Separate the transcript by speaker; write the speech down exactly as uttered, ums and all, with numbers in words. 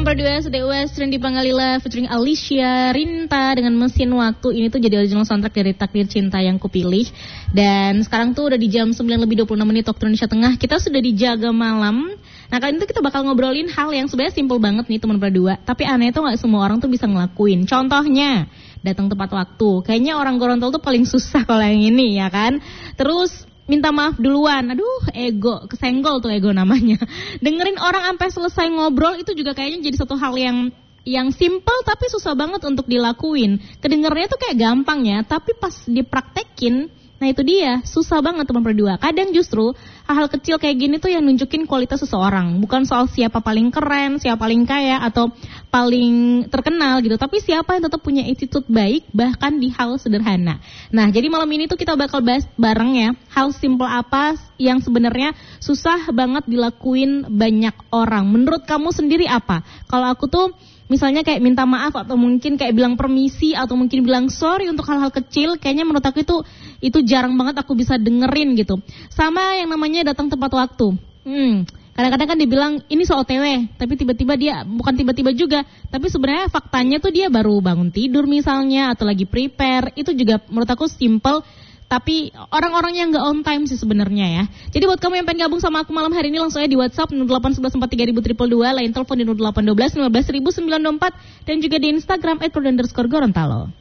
Speaker 1: berdua Sudah Uas, Randy Pangalila featuring Alicia Rinta dengan Mesin Waktu. Ini tuh jadi original soundtrack dari Takdir Cinta yang kupilih. Dan sekarang tuh udah di jam sembilan lebih dua puluh enam menit waktu Indonesia Tengah. Kita sudah dijaga malam. Nah kali ini tuh kita bakal ngobrolin hal yang sebenarnya simple banget nih teman berdua. Tapi aneh tuh gak semua orang tuh bisa ngelakuin. Contohnya, datang tepat waktu. Kayaknya orang Gorontalo tuh paling susah kalau yang ini ya kan. Terus minta maaf duluan, aduh ego, kesenggol tuh ego namanya. Dengerin orang sampai selesai ngobrol itu juga kayaknya jadi satu hal yang yang simple tapi susah banget untuk dilakuin. Kedengarannya tuh kayak gampang ya, tapi pas dipraktekin, nah itu dia, susah banget teman berdua. Kadang justru hal-hal kecil kayak gini tuh yang nunjukin kualitas seseorang. Bukan soal siapa paling keren, siapa paling kaya, atau paling terkenal gitu. Tapi siapa yang tetap punya attitude baik, bahkan di hal sederhana. Nah, jadi malam ini tuh kita bakal bahas bareng ya, hal simple apa yang sebenarnya susah banget dilakuin banyak orang. Menurut kamu sendiri apa? Kalau aku tuh misalnya kayak minta maaf atau mungkin kayak bilang permisi atau mungkin bilang sorry untuk hal-hal kecil, kayaknya menurut aku itu itu jarang banget aku bisa dengerin gitu. Sama yang namanya datang tepat waktu. Hmm, kadang-kadang kan dibilang ini so O T W, tapi tiba-tiba dia bukan tiba-tiba juga, tapi sebenarnya faktanya tuh dia baru bangun tidur misalnya atau lagi prepare. Itu juga menurut aku simple. Tapi orang-orang yang gak on time sih sebenarnya ya. Jadi buat kamu yang pengen gabung sama aku malam hari ini, langsung aja di WhatsApp nol delapan satu satu empat tiga nol nol dua, lain telepon di nol delapan satu dua lima belas sembilan nol empat, dan juga di Instagram et underscore Gorontalo.